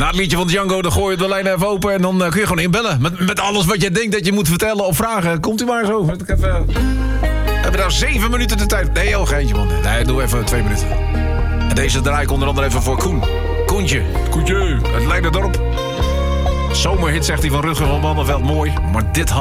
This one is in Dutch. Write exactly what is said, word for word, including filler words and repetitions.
Na het liedje van Django, dan gooi je de lijn even open... en dan uh, kun je gewoon inbellen. Met, met alles wat je denkt dat je moet vertellen of vragen. Komt u maar zo. Ik even... We hebben nou zeven minuten de tijd. Nee, oh, geintje, man. Nee, doe even twee minuten. En deze draai ik onder andere even voor Koen. Koentje. Koentje. Het Leiderdorp. Zomerhit, zegt hij van Rutger van Manneveld. Mooi. Maar dit had...